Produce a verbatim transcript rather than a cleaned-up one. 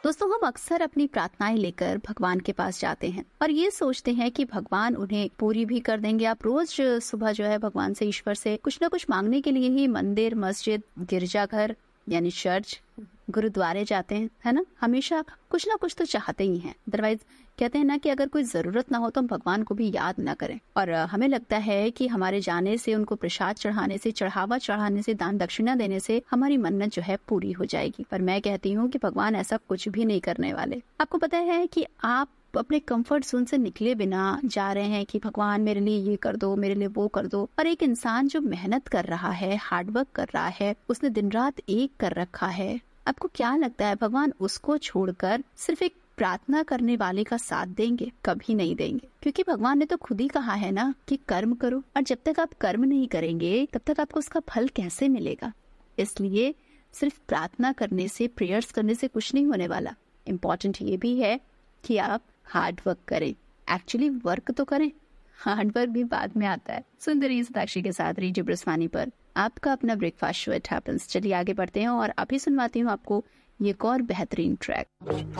दोस्तों, हम अक्सर अपनी प्रार्थनाएं लेकर भगवान के पास जाते हैं और ये सोचते हैं कि भगवान उन्हें पूरी भी कर देंगे। आप रोज सुबह जो है भगवान से, ईश्वर से कुछ ना कुछ मांगने के लिए ही मंदिर, मस्जिद, गिरजाघर यानी चर्च, गुरुद्वारे जाते हैं, है ना। हमेशा कुछ ना कुछ तो चाहते ही हैं। अदरवाइज कहते हैं ना कि अगर कोई जरूरत ना हो तो हम भगवान को भी याद ना करें। और हमें लगता है कि हमारे जाने से, उनको प्रसाद चढ़ाने से, चढ़ावा चढ़ाने से, दान दक्षिणा देने से हमारी मन्नत जो है पूरी हो जाएगी। पर मैं कहती हूँ कि भगवान ऐसा कुछ भी नहीं करने वाले। आपको पता है कि आप अपने कंफर्ट जोन से निकले बिना जा रहे हैं कि भगवान मेरे लिए ये कर दो, मेरे लिए वो कर दो। और एक इंसान जो मेहनत कर रहा है, हार्डवर्क कर रहा है, उसने दिन रात एक कर रखा है, आपको क्या लगता है भगवान उसको छोड़कर सिर्फ एक प्रार्थना करने वाले का साथ देंगे? कभी नहीं देंगे, क्योंकि भगवान ने तो खुद ही कहा है ना कि कर्म करो, और जब तक आप कर्म नहीं करेंगे तब तक आपको उसका फल कैसे मिलेगा। इसलिए सिर्फ प्रार्थना करने से, प्रेयर्स करने से कुछ नहीं होने वाला। इम्पोर्टेंट ये भी है कि आप हार्ड वर्क करें। एक्चुअली वर्क तो करें, हार्ड वर्क भी बाद में आता है। सुंदरी सताक्षी के साथ रेडियो ब्रह्मवाणी पर आपका अपना ब्रेकफास्ट शो इट हैपेंस। चलिए आगे बढ़ते हैं और अभी सुनवाती हूँ आपको ये एक और बेहतरीन ट्रैक।